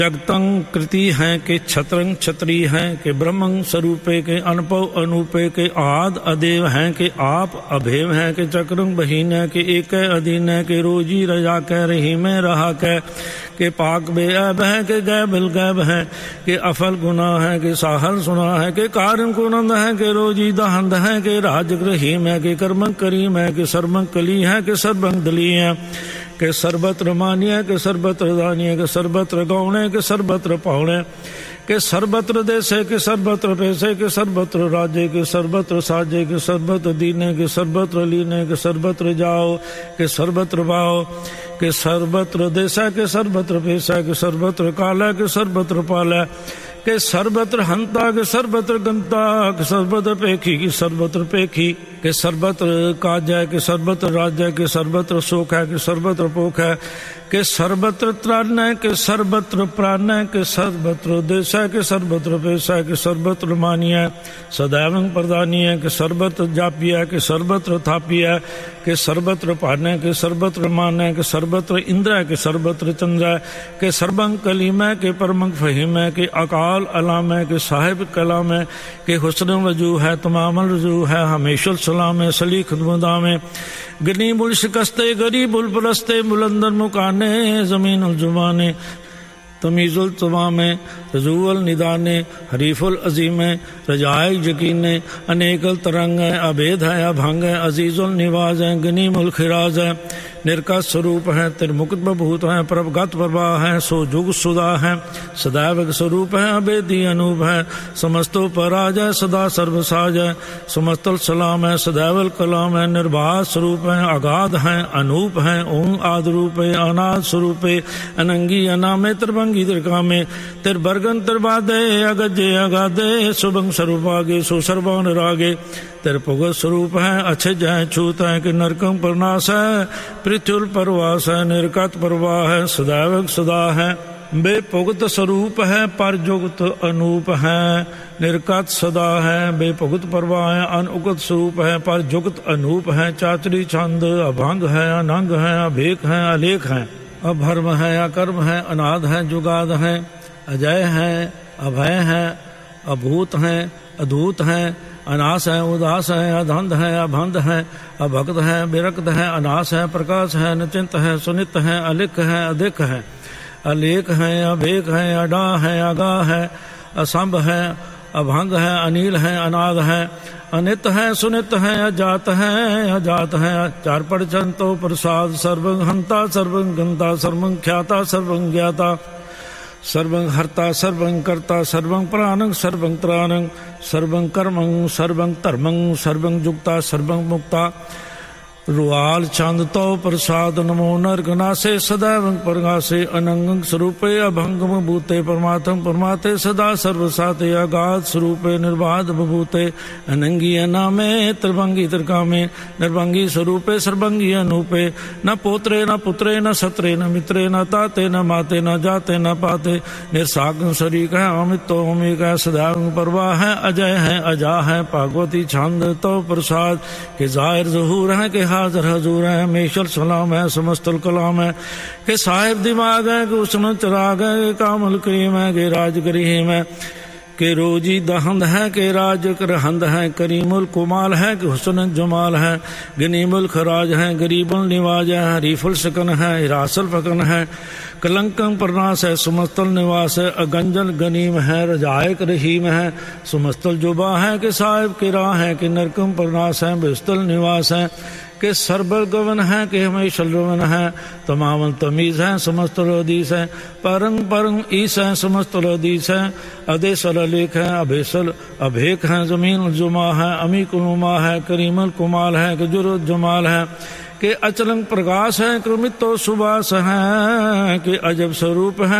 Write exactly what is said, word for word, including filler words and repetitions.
जगतं कृति हैं के छत्रंग छत्री हैं के ब्रह्मं स्वरूपे के अनपव अनूपे के आद अदेव हैं के आप अभेव हैं के चक्रंग बहीन है के एक अधीन है के रोजी रजा कह रही में रहा कह के पाक बे अब है के गै बिल गैब है के अफल गुना है के साहल सुना है के कारण कुनंद है के रोजी दहंद है के राजग्रहीम है के कर्मंग करीम है के सर्वंग कली है के सर्वंग दली है के सर्वत्र मान्य के सर्वत्र दानिय के सर्वत्र गौणे के सर्वत्र पावणे के सर्वत्र देशे के सर्वत्र पैसे के सर्वत्र राज्य के सर्वत्र साजे के सर्वत्र दीने के सर्वत्र लीने के सर्वत्र जाओ के सर्वत्र भाओ के सर्वत्र देशा के सर्वत्र पैसा के सर्वत्र काला के सर्वत्र पाला के सर्वत्र हंता के सर्वत्र गंता के सर्वत्र पेखी की सर्वत्र पेखी के सर्वत्र काज के सर्वत्र राज्य के सर्वत्र शोक है के सर्वत्र पोख है के सर्वत्र त्राण है के सर्वत्र प्राण है के सर्वत्र देश है के सर्वत्र पैसा है के सर्वत्र मानी है सदैव प्रदानी है के सर्वत्र जापिया है के सर्वत्र थापिया है के सर्वत्र पान है के सर्वत्र मान है के सर्वत्र इंद्र है के सर्वत्र चंद्र है के सर्वंग कलीम है के परमंग फहीम है के अकाल अलाम है के साहिब कलाम है के हुस्न वजू है तमामल रजू है हमेशा सलाम है सलीख मुदाम है गनी बुल शिकस्ते गरीबुल परस्ते बुलंदर मुकाने जमीन उल जुबाने तमीज़ुल तमामे रजूअल निदाने हरीफुल अजीमे रजाए यकीने अनेकल तरंग है अभेद है अभंग है अजीज़ुल निवाज है गनीमुल खिराज है निर्काश स्वरूप है तिरमुक्त बभूत है प्रभगत प्रवाह है सो जुग सुधा है सदैव स्वरूप है अभेदी अनूप है समस्तो पराज है सदा सर्वसाज है समस्तल सलाम है सदैवल कलाम है निर्बाध स्वरूप है अगाध है अनूप है ओं आद रूप है अनाद स्वरूप है अनंगी अनामे त्रिभंगी त्रिकामे तिरबर्गन तिरबादे अगजे अगाधे सुभंग स्वरूपागे सो सर्वान रागे तिरपुगत स्वरूप है अच्छे जय छूत है कि नरकम प्रनाश है पृथ्वी परवास है निर्कत परवाह है सदैव सदा है बेपुगत स्वरूप है पर जुगत अनूप है निर्कत सदा है बेपुगत परवाह है अनउगत स्वरूप है पर जुगत अनूप है चाचरी छंद अभंग है अनंग है अभेक है अलेख है अभर्म है अकर्म है अनाद है जुगाद है अजय है अभय है अभूत है अधूत है अनास है उदास है अधंध है अभंध है अभक्त है विरक्त है अनास है प्रकाश है निचिंत है सुनित है अलिख है अधिक है अलेख है अभेक है अडा है अगा है असंभ है अभंग है अनिल है अनाद है अनित है सुनित है अजात है अजात है चार परचंतो प्रसाद सर्वं हंता सर्वं गंता सर्वं ख्याता सर्वं ज्ञाता सर्वं हर्ता सर्वं कर्ता सर्वं प्राणं सर्वं त्राणं सर्वं कर्मं सर्वं धर्मं सर्वं जुक्ता सर्वं मुक्ता रुआल चांद तो प्रसाद नमो नरगनासे सदैव परगासे अनंग स्वरूपे अभंगम भूते परमात्म परमाते सदा सर्वसाते अगाध स्वरूपे निर्बाध बभूते अनंगी अनामे त्रिभंगी त्रिकामे निर्भंगी स्वरूपे सर्वंगी अनूपे न पोत्रे न पुत्रे न सत्रे न मित्रे न ताते न माते न जाते न पाते निर्साग शरीक है अमितो अमिक है सदैव परवाह है अजय है अजा है भागवती छंद तो प्रसाद के जाहिर जहूर है के हाजर हजूर है हमेशा सलाम है समस्तल कलाम है के साहिब दिमाग है कि उसने चिराग है के कामल करीम है के राज करीम है के रोजी दहंद है के राज करहंद है करीमुल कुमाल है कि हुस्न जमाल है गनीमुल खराज है गरीबुल निवाज है हरीफुल सकन है हिरासल फकन है कलंकम प्रनाश है सुमस्तल निवास है अगंजल गनीम है रजायक रहीम है सुमस्तल जुबा है कि साहिब के राह है कि नरकम प्रनाश है बेस्तल निवास है के सरबर गवन है कि हमेशा रवन है तमाम तमीज है समस्त हदीस है परंग परंग ईस है समस्त हदीस है अदेसल अलेख है अभेसल अभेक है जमीन जुमा है अमी कुनुमा है करीमल कुमाल है कि जुरुद जमाल है के अचलंग प्रकाश है क्रमितो सुबास है कि अजब स्वरूप है